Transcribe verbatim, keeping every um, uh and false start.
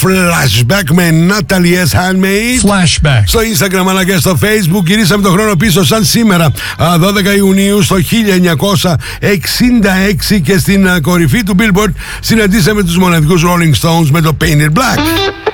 Flashback με Natalie S. Handmade. Flashback. Στο Instagram αλλά και στο Facebook. Γυρίσαμε τον χρόνο πίσω σαν σήμερα, δώδεκα Ιουνίου στο χίλια εννιακόσια εξήντα έξι, και στην κορυφή του Billboard συναντήσαμε τους μοναδικούς Rolling Stones με το Painted Black.